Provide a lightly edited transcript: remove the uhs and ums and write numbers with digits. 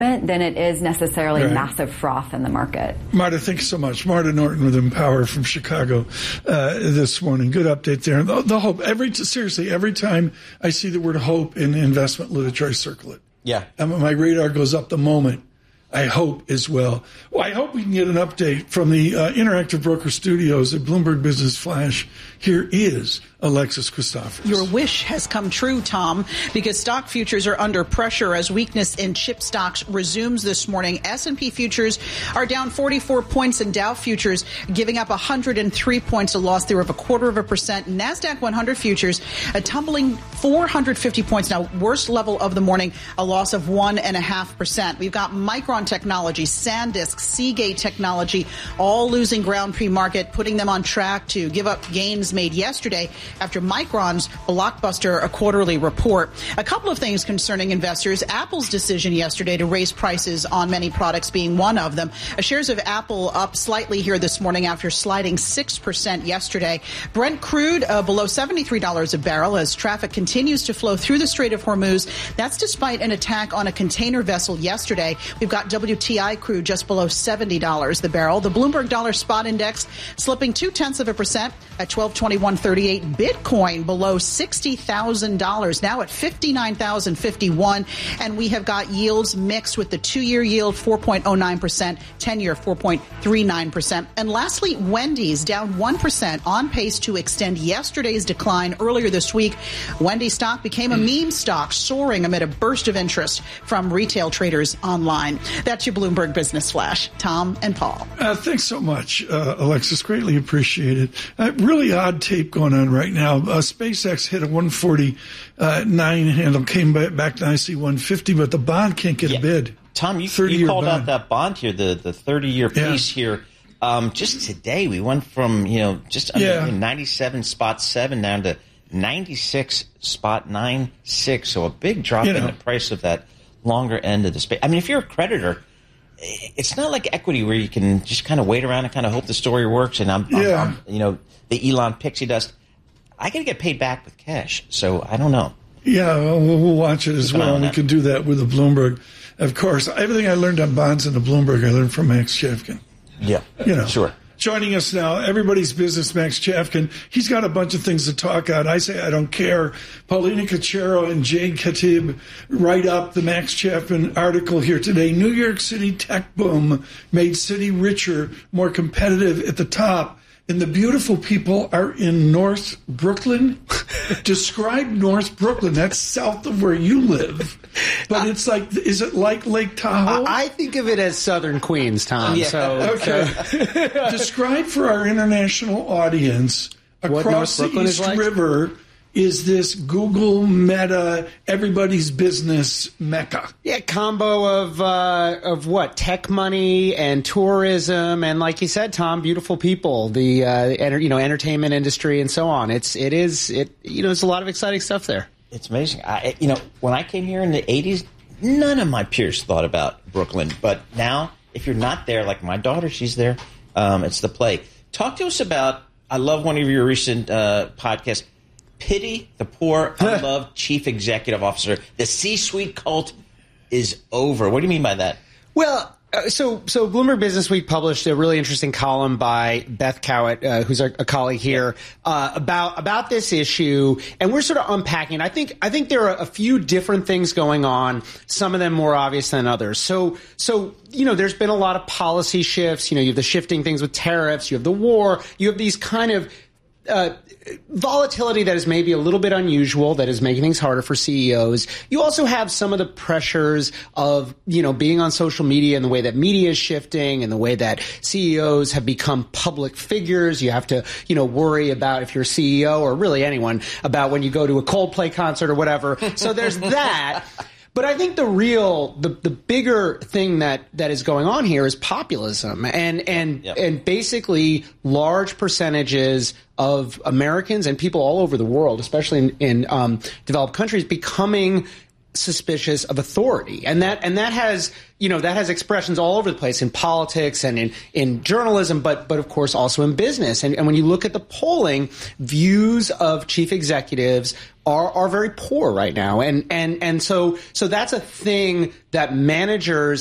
than it is necessarily massive froth in the market. Marta, thanks so much. Marta Norton with Empower from Chicago this morning. Good update there. The hope. Seriously, every time I see the word hope in investment literature, I circle it. Yeah. And my radar goes up the moment. I hope as well. Well, I hope we can get an update from the Interactive Broker Studios at Bloomberg Business Flash. Here is Alexis Christoforous. Your wish has come true, Tom, because stock futures are under pressure as weakness in chip stocks resumes this morning. S&P futures are down 44 points and Dow futures giving up 103 points, a loss there of 0.25%. NASDAQ 100 futures tumbling 450 points. Now, worst level of the morning, a loss of 1.5%. We've got Micron Technology, SanDisk, Seagate Technology, all losing ground pre-market, putting them on track to give up gains made yesterday after Micron's blockbuster quarterly report. A couple of things concerning investors. Apple's decision yesterday to raise prices on many products being one of them. Shares of Apple up slightly here this morning after sliding 6% yesterday. Brent crude below $73 a barrel as traffic continues to flow through the Strait of Hormuz. That's despite an attack on a container vessel yesterday. We've got WTI crude just below $70 the barrel. The Bloomberg Dollar Spot Index slipping 0.2% at 1221.38. Bitcoin below $60,000, now at $59,051. And we have got yields mixed with the 2-year yield 4.09%, 10-year 4.39%. And lastly, Wendy's down 1% on pace to extend yesterday's decline earlier this week. Wendy's stock became a meme stock, soaring amid a burst of interest from retail traders online. That's your Bloomberg Business Flash. Tom and Paul. Thanks so much, Alexis. Greatly appreciated. Really odd tape going on right now. SpaceX hit a 149 handle, came back nicely 150, but the bond can't get a bid. Tom, you called out that bond here, the 30-year piece here. Just today, we went from just under 97.7 down to 96.96. So a big drop in the price of that longer end of the space. I mean, if you're a creditor, it's not like equity where you can just kind of wait around and kind of hope the story works. And I'm the Elon pixie dust. I got to get paid back with cash, so I don't know. Yeah, we'll watch it as well. We can do that with the Bloomberg. Of course, everything I learned on bonds in the Bloomberg, I learned from Max Chafkin. Yeah, sure. Joining us now, everybody's business, Max Chafkin. He's got a bunch of things to talk about. I say I don't care. Paulina Cachero and Jade Khatib write up the Max Chafkin article here today. New York City tech boom made city richer, more competitive at the top. And the beautiful people are in North Brooklyn. Describe North Brooklyn. That's south of where you live. But it's like, is it like Lake Tahoe? I think of it as Southern Queens, Tom. Yeah. Okay. Describe for our international audience, across the East River is this Google, Meta, everybody's business mecca. Yeah, combo of what? Tech money and tourism, and like you said, Tom, beautiful people, the entertainment industry and so on. It's a lot of exciting stuff there. It's amazing. When I came here in the 80s, none of my peers thought about Brooklyn, but now if you're not there, like my daughter, she's there. It's the plague. Talk to us about. I love one of your recent podcasts. Pity the poor, unloved chief executive officer. The C-suite cult is over. What do you mean by that? Well, so Bloomberg Business Week published a really interesting column by Beth Cowett, who's a colleague here, about this issue, and we're sort of unpacking. I think there are a few different things going on. Some of them more obvious than others. So there's been a lot of policy shifts. You have the shifting things with tariffs. You have the war. You have these kind of volatility that is maybe a little bit unusual, that is making things harder for CEOs. You also have some of the pressures of, being on social media and the way that media is shifting and the way that CEOs have become public figures. You have to, worry about, if you're a CEO or really anyone, about when you go to a Coldplay concert or whatever. So there's that. But I think the bigger thing that is going on here is populism and basically large percentages of Americans and people all over the world, especially in developed countries, becoming suspicious of authority. And that has, that has expressions all over the place in politics and in journalism, but of course also in business. And when you look at the polling, views of chief executives are very poor right now. And so that's a thing that managers